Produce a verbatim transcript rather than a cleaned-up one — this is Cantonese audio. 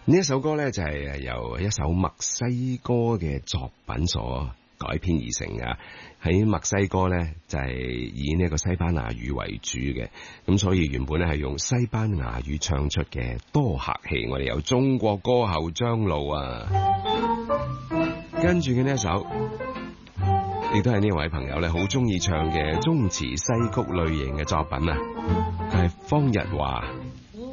呢一首歌呢，就係由一首墨西哥嘅作品所改編而成啊。喺墨西哥呢，就係以呢個西班牙語為主嘅，咁所以原本咧係用西班牙語唱出嘅。多客氣，我哋有中國歌后張露啊。跟住嘅呢一首，亦都係呢位朋友咧好中意唱嘅中詞西曲類型嘅作品啊。佢係方日華